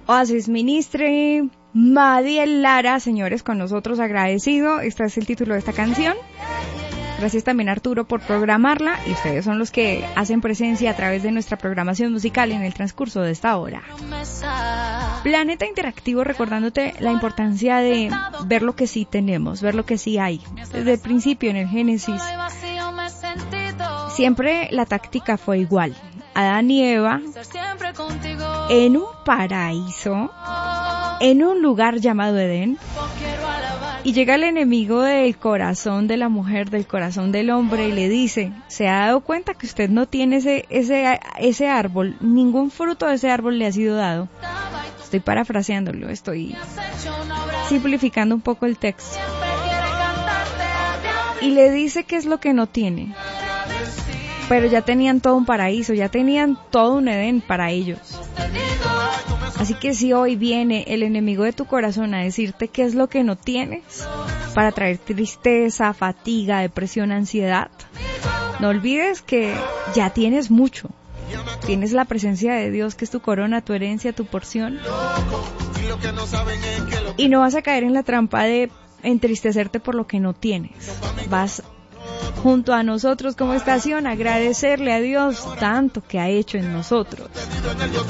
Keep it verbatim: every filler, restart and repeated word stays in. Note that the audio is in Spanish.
Oasis Ministry, Madiel Lara, señores, con nosotros, agradecido. Este es el título de esta canción. Gracias también a Arturo por programarla, y ustedes son los que hacen presencia a través de nuestra programación musical en el transcurso de esta hora. Planeta Interactivo, recordándote la importancia de ver lo que sí tenemos, ver lo que sí hay. Desde el principio, en el Génesis, siempre la táctica fue igual. Adán y Eva, en un paraíso, en un lugar llamado Edén, y llega el enemigo del corazón de la mujer, del corazón del hombre, y le dice: ¿se ha dado cuenta que usted no tiene ese, ese, ese árbol? Ningún fruto de ese árbol le ha sido dado. Estoy parafraseándolo, estoy simplificando un poco el texto. Y le dice qué es lo que no tiene. Pero ya tenían todo un paraíso, ya tenían todo un Edén para ellos. Así que si hoy viene el enemigo de tu corazón a decirte qué es lo que no tienes, para traer tristeza, fatiga, depresión, ansiedad, no olvides que ya tienes mucho. Tienes la presencia de Dios, que es tu corona, tu herencia, tu porción. Y no vas a caer en la trampa de entristecerte por lo que no tienes. Vas junto a nosotros como estación a agradecerle a Dios tanto que ha hecho en nosotros.